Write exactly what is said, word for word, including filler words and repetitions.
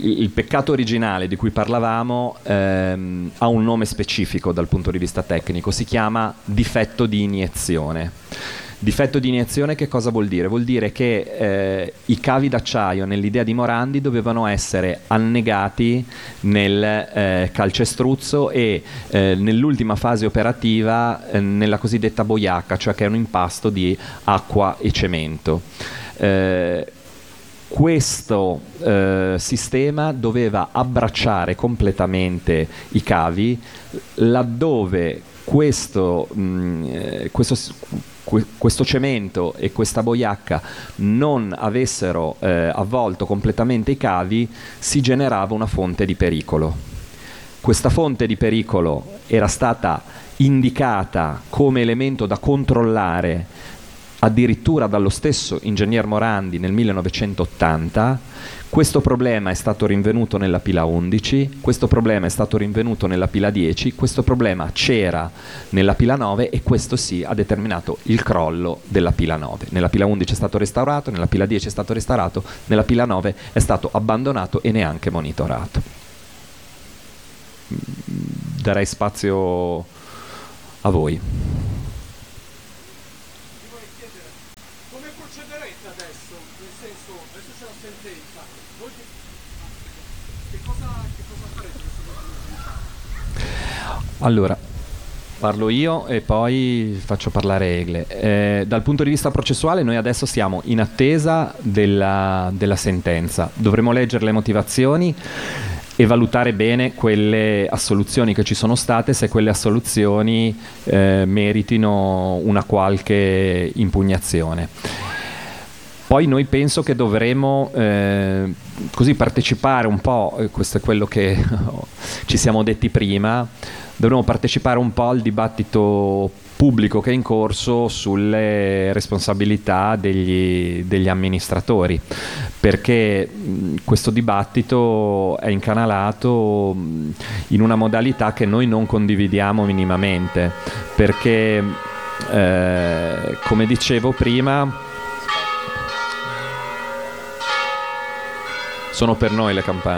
il, il peccato originale di cui parlavamo ehm, ha un nome specifico dal punto di vista tecnico, si chiama difetto di iniezione. Difetto di iniezione che cosa vuol dire? Vuol dire che eh, i cavi d'acciaio nell'idea di Morandi dovevano essere annegati nel eh, calcestruzzo e eh, nell'ultima fase operativa eh, nella cosiddetta boiacca, cioè che è un impasto di acqua e cemento. Eh, questo eh, sistema doveva abbracciare completamente i cavi laddove questo, mh, questo questo cemento e questa boiacca non avessero eh, avvolto completamente i cavi, si generava una fonte di pericolo. Questa fonte di pericolo era stata indicata come elemento da controllare addirittura dallo stesso ingegner Morandi nel millenovecentottanta. Questo problema è stato rinvenuto nella pila undici, questo problema è stato rinvenuto nella pila dieci, questo problema c'era nella pila nove e questo sì ha determinato il crollo della pila nove. Nella pila undici è stato restaurato, nella pila dieci è stato restaurato, nella pila nove è stato abbandonato e neanche monitorato. Darei spazio a voi. Allora, parlo io e poi faccio parlare Egle. Eh, dal punto di vista processuale noi adesso siamo in attesa della, della sentenza. Dovremo leggere le motivazioni e valutare bene quelle assoluzioni che ci sono state, se quelle assoluzioni eh, meritino una qualche impugnazione. Poi noi penso che dovremo eh, così partecipare un po', eh, questo è quello che ci siamo detti prima, dovremo partecipare un po' al dibattito pubblico che è in corso sulle responsabilità degli, degli amministratori, perché mh, questo dibattito è incanalato mh, in una modalità che noi non condividiamo minimamente, perché eh, come dicevo prima sono per noi le campane.